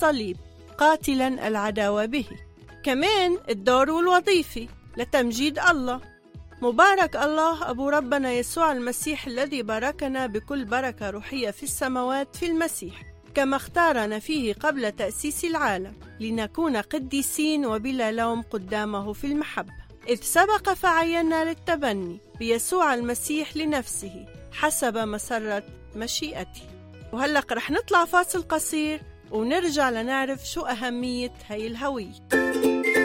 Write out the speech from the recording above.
الصليب قاتلا العداوة به. كمان الدور الوظيفي لتمجيد الله. مبارك الله أبو ربنا يسوع المسيح الذي باركنا بكل بركة روحية في السماوات في المسيح، كما اختارنا فيه قبل تأسيس العالم لنكون قديسين وبلا لوم قدامه في المحبة، إذ سبق فعينا للتبني بيسوع المسيح لنفسه حسب مسرة مشيئته. وهلق رح نطلع فاصل قصير ونرجع لنعرف شو أهمية هاي الهوية.